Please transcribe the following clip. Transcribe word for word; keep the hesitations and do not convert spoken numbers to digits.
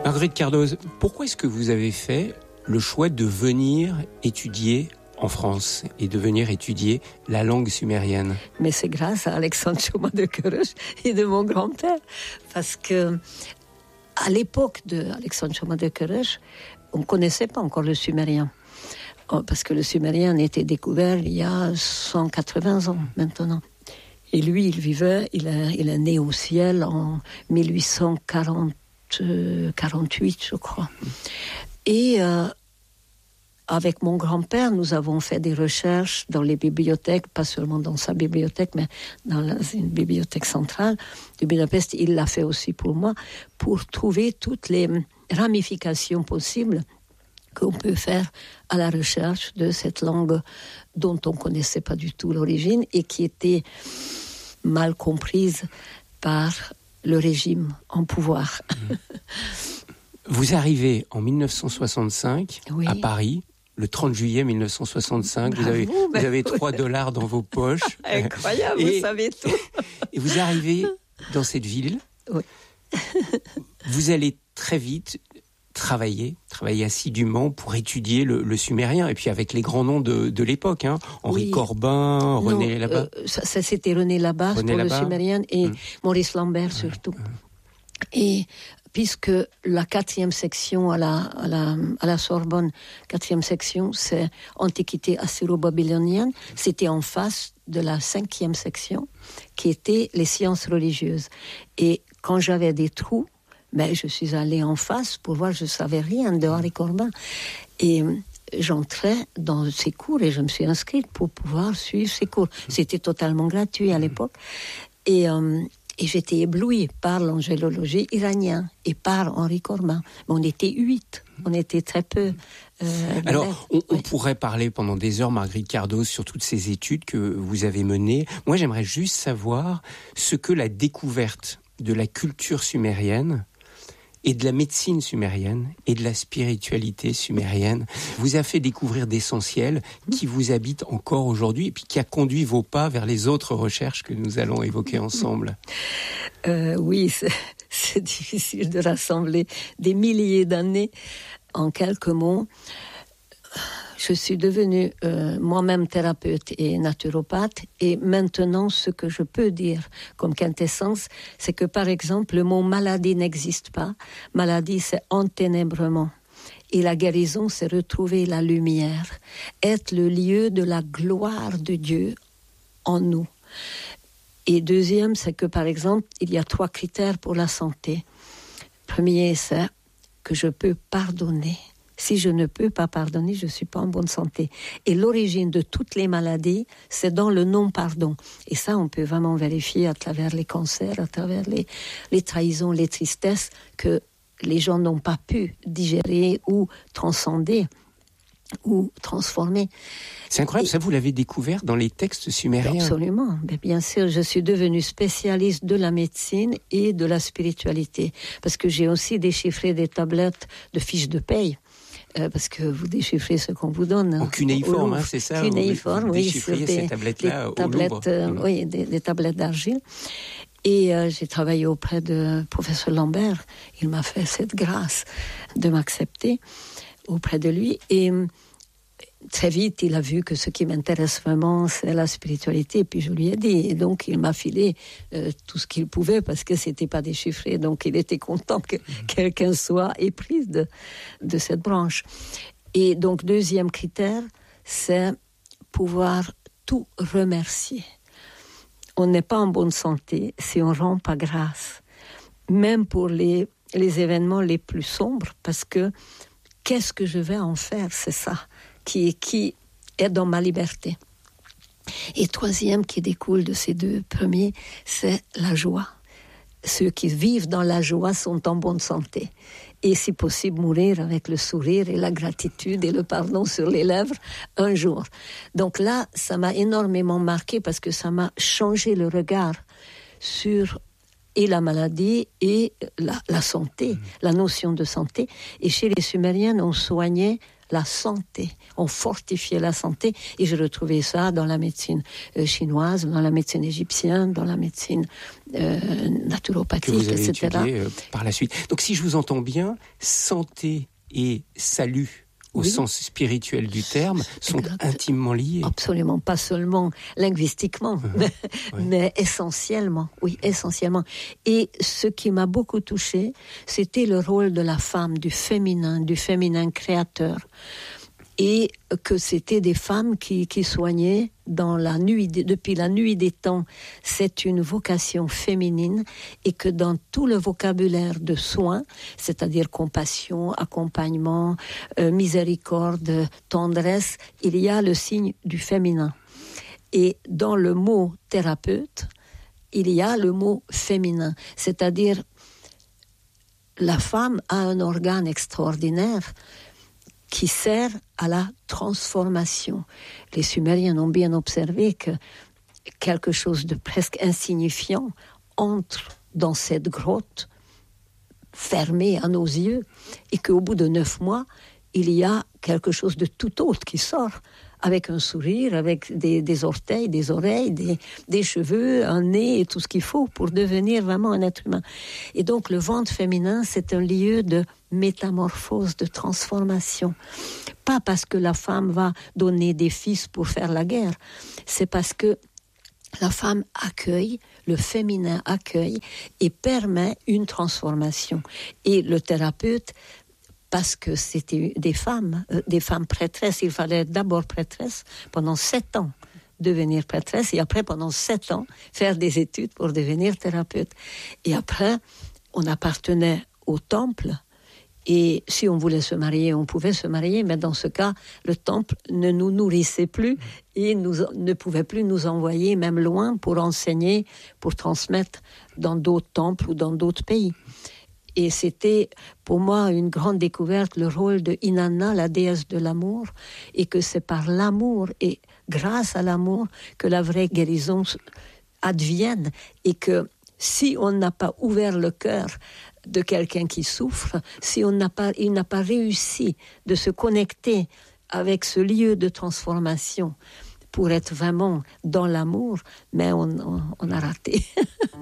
Marguerite Cardoz, pourquoi est-ce que vous avez fait le choix de venir étudier en France et de venir étudier la langue sumérienne? Mais c'est grâce à Alexandre Choma de Queureuse et de mon grand-père. Parce que à l'époque de Alexandre Choma de Queureuse, on ne connaissait pas encore le sumérien. Parce que le sumérien a été découvert il y a cent quatre-vingts ans maintenant. Et lui, il vivait, il est, il est né au ciel en dix-huit cent quarante-huit, je crois. Et euh, avec mon grand-père, nous avons fait des recherches dans les bibliothèques, pas seulement dans sa bibliothèque, mais dans la, une bibliothèque centrale de Budapest. Il l'a fait aussi pour moi, pour trouver toutes les ramifications possibles qu'on peut faire à la recherche de cette langue dont on ne connaissait pas du tout l'origine et qui était mal comprise par le régime en pouvoir. Vous arrivez en dix-neuf cent soixante-cinq oui. à Paris, le trente juillet dix-neuf cent soixante-cinq. Bravo, vous avez, vous avez trois dollars dans vos poches. Incroyable, et, vous savez tout. Et vous arrivez dans cette ville. Oui. Vous allez très vite travailler, travailler assidûment pour étudier le, le sumérien, et puis avec les grands noms de, de l'époque, hein. Henri oui. Corbin, non, René Labat. Euh, ça, ça, c'était René Labat pour Labat. Le sumérien, et mmh. Maurice Lambert surtout. Mmh. Et puisque la quatrième section à la, à la, à la Sorbonne, quatrième section, c'est Antiquité assyro-babylonienne, c'était en face de la cinquième section, qui était les sciences religieuses. Et quand j'avais des trous, ben, je suis allée en face pour voir, je ne savais rien de Henri Corbin. Et j'entrais dans ses cours et je me suis inscrite pour pouvoir suivre ses cours. C'était totalement gratuit à l'époque. Et, euh, et j'étais éblouie par l'angélologie iranienne et par Henri Corbin. Mais on était huit, on était très peu. Euh, Alors, on, on oui. pourrait parler pendant des heures, Marguerite Cardoz, sur toutes ces études que vous avez menées. Moi, j'aimerais juste savoir ce que la découverte de la culture sumérienne et de la médecine sumérienne et de la spiritualité sumérienne vous a fait découvrir d'essentiels qui vous habitent encore aujourd'hui et puis qui a conduit vos pas vers les autres recherches que nous allons évoquer ensemble. Euh, oui, c'est, c'est difficile de rassembler des milliers d'années en quelques mots. Je suis devenue euh, moi-même thérapeute et naturopathe, et maintenant, ce que je peux dire comme quintessence, c'est que, par exemple, le mot maladie n'existe pas. Maladie, c'est enténébrement. Et la guérison, c'est retrouver la lumière, être le lieu de la gloire de Dieu en nous. Et deuxième, c'est que, par exemple, il y a trois critères pour la santé. Premier, c'est que je peux pardonner. Si je ne peux pas pardonner, je ne suis pas en bonne santé. Et l'origine de toutes les maladies, c'est dans le non-pardon. Et ça, on peut vraiment vérifier à travers les cancers, à travers les, les trahisons, les tristesses, que les gens n'ont pas pu digérer ou transcender ou transformer. C'est incroyable, et ça vous l'avez découvert dans les textes sumériens. Absolument, mais bien sûr, je suis devenue spécialiste de la médecine et de la spiritualité, parce que j'ai aussi déchiffré des tablettes de fiches de paye. Euh, parce que vous déchiffrez ce qu'on vous donne. En cunéiforme, hein, c'est ça. Cunéiforme, vous, vous oui, sur des, ces tablettes-là des tablettes, au euh, Louvre. Oui, des, des tablettes d'argile. Et euh, j'ai travaillé auprès de professeur Lambert. Il m'a fait cette grâce de m'accepter auprès de lui. Et très vite, il a vu que ce qui m'intéresse vraiment, c'est la spiritualité. Et puis je lui ai dit. Et donc, il m'a filé euh, tout ce qu'il pouvait parce que c'était pas déchiffré. Donc, il était content que mmh. quelqu'un soit éprise de, de cette branche. Et donc, deuxième critère, c'est pouvoir tout remercier. On n'est pas en bonne santé si on ne rend pas grâce. Même pour les, les événements les plus sombres, parce que qu'est-ce que je vais en faire, c'est ça. Qui, qui est dans ma liberté. Et troisième qui découle de ces deux premiers, c'est la joie. Ceux qui vivent dans la joie sont en bonne santé. Et si possible, mourir avec le sourire et la gratitude et le pardon sur les lèvres un jour. Donc là, ça m'a énormément marqué parce que ça m'a changé le regard sur et la maladie et la, la santé, mmh. la notion de santé. Et chez les Sumériens, on soignait la santé. On fortifiait la santé et je retrouvais ça dans la médecine euh, chinoise, dans la médecine égyptienne, dans la médecine euh, naturopathique, que vous avez et cetera. étudié euh, par la suite. Donc si je vous entends bien, santé et salut au oui. sens spirituel du terme, sont exact. Intimement liés. Absolument, pas seulement linguistiquement, mmh. mais, oui. mais essentiellement, oui, essentiellement. Et ce qui m'a beaucoup touchée, c'était le rôle de la femme, du féminin, du féminin créateur. Et que c'était des femmes qui, qui soignaient dans la nuit, depuis la nuit des temps. C'est une vocation féminine et que dans tout le vocabulaire de soins, c'est-à-dire compassion, accompagnement, euh, miséricorde, tendresse, il y a le signe du féminin. Et dans le mot thérapeute, il y a le mot féminin, c'est-à-dire la femme a un organe extraordinaire qui sert à la transformation. Les Sumériens ont bien observé que quelque chose de presque insignifiant entre dans cette grotte fermée à nos yeux et qu'au bout de neuf mois, il y a quelque chose de tout autre qui sort, avec un sourire, avec des, des orteils, des oreilles, des, des cheveux, un nez et tout ce qu'il faut pour devenir vraiment un être humain. Et donc le ventre féminin, c'est un lieu de métamorphose, de transformation. Pas parce que la femme va donner des fils pour faire la guerre, c'est parce que la femme accueille, le féminin accueille et permet une transformation. Et le thérapeute, parce que c'était des femmes, euh, des femmes prêtresses. Il fallait être d'abord prêtresse pendant sept ans, devenir prêtresse, et après, pendant sept ans, faire des études pour devenir thérapeute. Et après, on appartenait au temple, et si on voulait se marier, on pouvait se marier, mais dans ce cas, le temple ne nous nourrissait plus et nous, ne pouvait plus nous envoyer même loin pour enseigner, pour transmettre dans d'autres temples ou dans d'autres pays. Et c'était pour moi une grande découverte, le rôle de Inanna, la déesse de l'amour, et que c'est par l'amour et grâce à l'amour que la vraie guérison advienne, et que si on n'a pas ouvert le cœur de quelqu'un qui souffre, si on n'a pas, il n'a pas réussi de se connecter avec ce lieu de transformation pour être vraiment dans l'amour, mais on, on, on a raté.